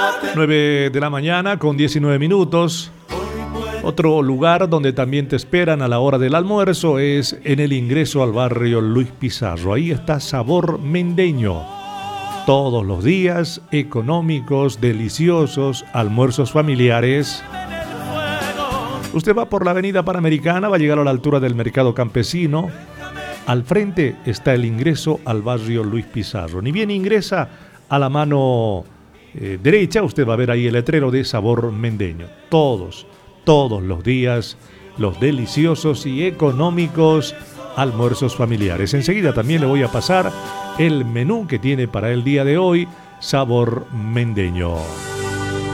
9 de la mañana con 19 minutos. Otro lugar donde también te esperan a la hora del almuerzo es en el ingreso al barrio Luis Pizarro. Ahí está Sabor Mendeño. Todos los días, económicos, deliciosos, almuerzos familiares. Usted va por la avenida Panamericana, va a llegar a la altura del Mercado Campesino. Al frente está el ingreso al barrio Luis Pizarro. Ni bien ingresa, a la mano derecha usted va a ver ahí el letrero de Sabor Mendeño. Todos los días, los deliciosos y económicos almuerzos familiares. Enseguida también le voy a pasar el menú que tiene para el día de hoy Sabor Mendeño.